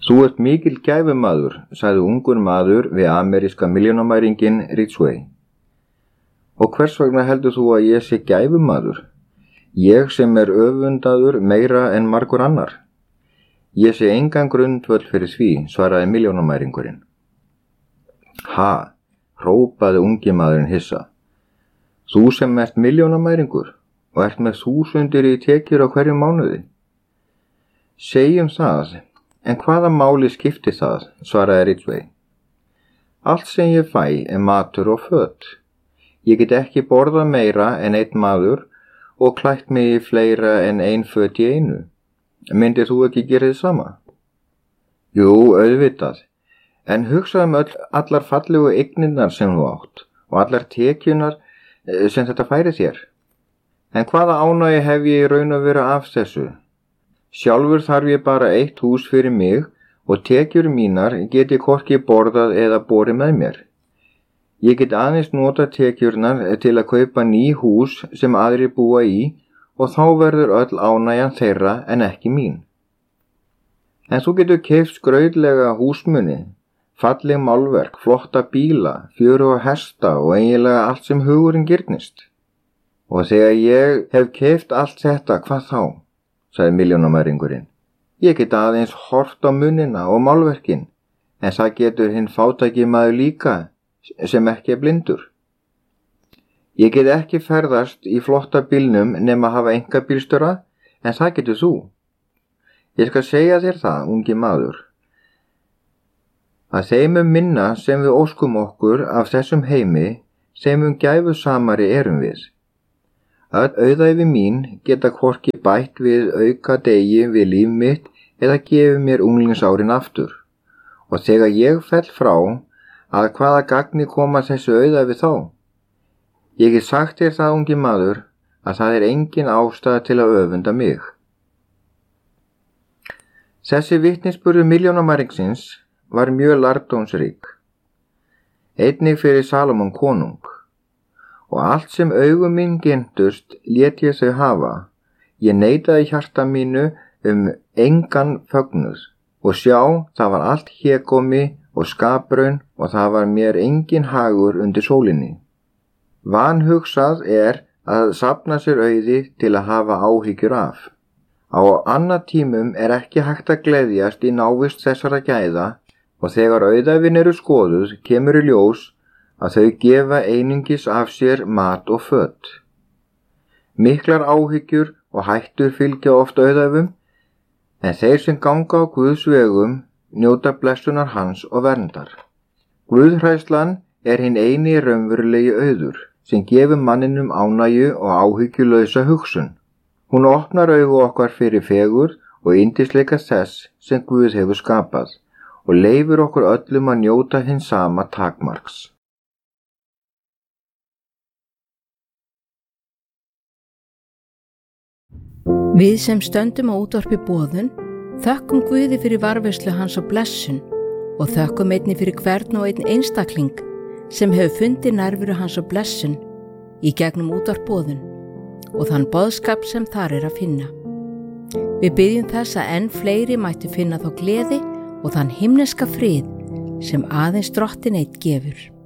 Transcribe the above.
Þú ert mikil gæfumaður, sagði ungur maður við ameríska milljónamæringinn Ridgway. Og hvers vegna heldur þú að ég sé gæfumaður? Ég sem öfundaður meira en margur annar. Ég sé engan grundvöll fyrir því, svaraði milljónamæringurinn. Ha, hrópaði ungi maðurinn hissa. Þú sem ert milljónamæringur og ert með 1000 í tekjur á hverjum mánuði. Segjum það, en hvaða máli skiptir það, svaraði Ridgway. Allt sem ég fæ matur og föt. Ég get ekki borðað meira en einn maður og klætt mig í fleira en ein föt í einu. Myndir þú ekki gera þið sama? Jú, auðvitað, en hugsaðu allar fallegu eignirnar sem þú átt og allar tekjunar sem þetta færi þér. En hvaða ánægju hef ég í raun að vera af þessu? Sjálfur þarf ég bara eitt hús fyrir mig og tekjur mínar get ég hvorki borðað eða borið með mér. Ég get aðeins nota tekjurnar til að kaupa ný hús sem aðrir búa í og þá verður öll ánægjan þeirra en ekki mín. En þú getur keypt skrautlega húsmuni, falleg málverk, flotta bíla, fjöruga hesta og eiginlega allt sem hugurinn girnist. Og þegar ég hef keypt allt þetta, hvað þá? Sagði milljónamæringurinn. Ég get aðeins horft á munina og málverkin, en það getur hinn fátæki maður líka sem ekki blindur. Ég get ekki ferðast í flotta bílnum nema hafa einkabílstjóra, en það getur þú. Ég skal segja þér það, ungi maður, að þeim minna sem við óskum okkur af þessum heimi, þeim gæfusamari erum við. Öll auðæfi mín geta hvorki bætt við auka degi við líf mitt eða gefið mér unglingsárin aftur. Og þegar ég fell frá, að hvaða gagni koma þessu auðæfi þá? Ég get sagt þér það, ungi maður, að það engin ástæða til að öfunda mig. Þessi vitnisburður milljónamæringsins var mjög lærdómsrík. Einnig fyrir Salómon konung. Og allt sem augum mín gentust lét ég þau hafa. Ég neitaði hjarta mínu engan fögnuð. Og sjá, það var allt hégómi og skapraun og það var mér engin hagur undir sólinni. Vanhugsað að safna sér auði til að hafa áhyggjur af. Á annað tímum ekki hægt að gleðjast í návist þessara gæða og þegar auðæfin eru skoðuð kemur í ljós að þau gefa einungis af sér mat og föt. Miklar áhyggjur og hættur fylgja oft auðæfum, en þeir sem ganga á Guðs vegum njóta blessunar hans og verndar. Guðhræðslan hinn eini raunverulegi auður, sem gefur manninum ánægju og áhyggjulausa hugsun. Hún opnar augu okkar fyrir fegurð og yndisleika þess sem Guð hefur skapað og leyfir okkur öllum að njóta hins sama takmarks. Við sem stöndum á útvarpi boðun þökkum Guði fyrir varðveislu hans og blessun og þökkum einnig fyrir hvern og einn einstakling sem hefur fundið nærveru hans og blessun í gegnum útvarp boðun og þann boðskap sem þar að finna. Við biðjum þess að enn fleiri mættu finna þá gleði og þann himneska frið sem aðeins Drottinn einn gefur.